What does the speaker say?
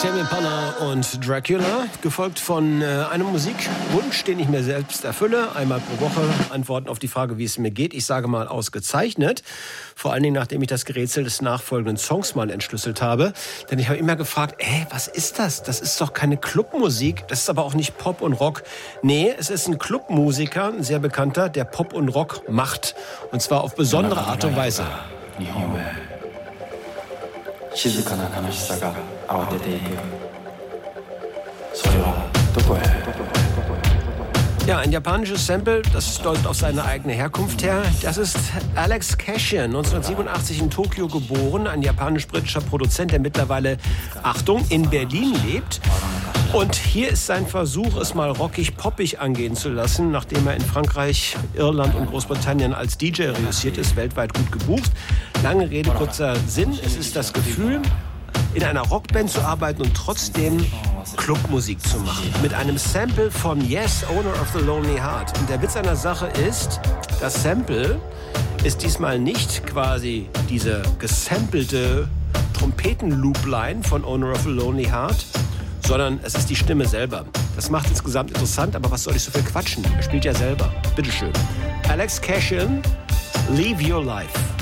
Tame Impala und Dracula, gefolgt von einem Musikwunsch, den ich mir selbst erfülle. Einmal pro Woche Antworten auf die Frage, wie es mir geht. Ich sage mal ausgezeichnet. Vor allen Dingen, nachdem ich das Gerätsel des nachfolgenden Songs mal entschlüsselt habe. Denn ich habe immer gefragt, was ist das? Das ist doch keine Clubmusik. Das ist aber auch nicht Pop und Rock. Nee, es ist ein Clubmusiker, ein sehr bekannter, der Pop und Rock macht. Und zwar auf besondere Art und Weise. Ja, ein japanisches Sample, das deutet auf seine eigene Herkunft her. Das ist Alex Cashin, 1987 in Tokio geboren, ein japanisch-britischer Produzent, der mittlerweile, Achtung, in Berlin lebt. Und hier ist sein Versuch, es mal rockig-poppig angehen zu lassen, nachdem er in Frankreich, Irland und Großbritannien als DJ reüssiert ist, weltweit gut gebucht. Lange Rede, kurzer Sinn. Es ist das Gefühl, in einer Rockband zu arbeiten und trotzdem Clubmusik zu machen. Mit einem Sample von Yes, Owner of the Lonely Heart. Und der Witz an der Sache ist, das Sample ist diesmal nicht quasi diese gesampelte Trompeten-Loop-Line von Owner of the Lonely Heart, sondern es ist die Stimme selber. Das macht insgesamt interessant, aber was soll ich so viel quatschen? Er spielt ja selber. Bitteschön. Alex Cashin, Live Your Life.